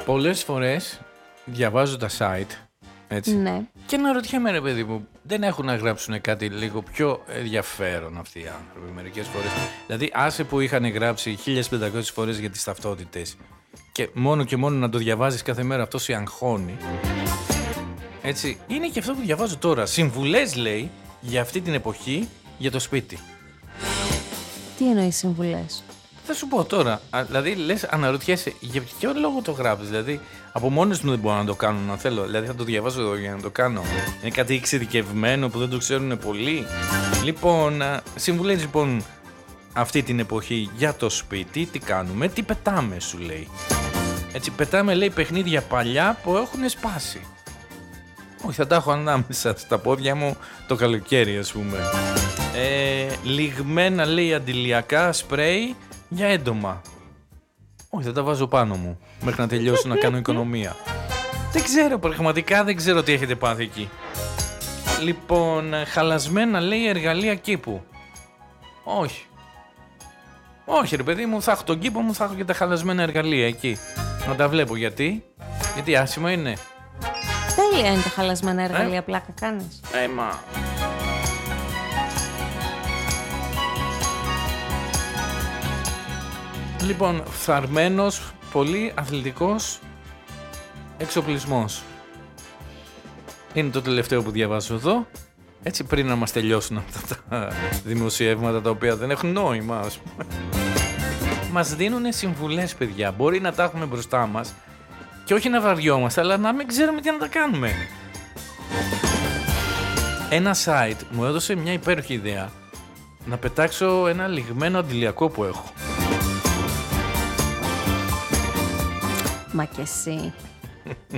Πολλές φορές διαβάζω τα site, έτσι, Ναι. και αναρωτιέμαι, ρε παιδί μου, δεν έχουν να γράψουν κάτι λίγο πιο ενδιαφέρον αυτοί οι άνθρωποι μερικές φορές? Δηλαδή, άσε που είχαν γράψει 1500 φορές για τις ταυτότητες και μόνο να το διαβάζεις κάθε μέρα, αυτό σε αγχώνει. Έτσι, είναι και αυτό που διαβάζω τώρα. Συμβουλές, λέει, για αυτή την εποχή για το σπίτι. Τι εννοείς συμβουλές? Θα σου πω τώρα. Δηλαδή, λες, αναρωτιέσαι για ποιο λόγο το γράφεις. Δηλαδή, από μόνος μου δεν μπορώ να το κάνω να θέλω. Δηλαδή, θα το διαβάζω εδώ για να το κάνω. Είναι κάτι εξειδικευμένο που δεν το ξέρουν πολλοί. Λοιπόν, συμβουλές λοιπόν αυτή την εποχή για το σπίτι. Τι κάνουμε, τι πετάμε, σου λέει. Έτσι, πετάμε, λέει, παιχνίδια παλιά που έχουν σπάσει. Όχι, θα τα έχω ανάμεσα στα πόδια μου το καλοκαίρι, ας πούμε. Λιγμένα, λέει, αντιλιακά σπρέι για έντομα. Όχι, θα τα βάζω πάνω μου μέχρι να τελειώσω να κάνω οικονομία. Δεν ξέρω, πραγματικά δεν ξέρω τι έχετε πάθει εκεί. Λοιπόν, χαλασμένα, λέει, εργαλεία κήπου. Όχι. Όχι, ρε παιδί μου, θα έχω τον κήπο μου, θα έχω και τα χαλασμένα εργαλεία εκεί. Να τα βλέπω. Γιατί άσχημα είναι. Τέλεια είναι τα χαλασμένα εργαλεία, πλάκα κάνεις? Μα... Λοιπόν, φθαρμένος, πολύ αθλητικός εξοπλισμός. Είναι το τελευταίο που διαβάζω εδώ. Έτσι, πριν να μας τελειώσουν αυτά τα δημοσιεύματα τα οποία δεν έχουν νόημα, ας πούμε. Μας δίνουν συμβουλές, παιδιά. Μπορεί να τα έχουμε μπροστά μας και όχι να βαριόμαστε, αλλά να μην ξέρουμε τι να τα κάνουμε. Ένα site μου έδωσε μια υπέροχη ιδέα. Να πετάξω ένα λιγμένο αντιλιακό που έχω. Μα και εσύ.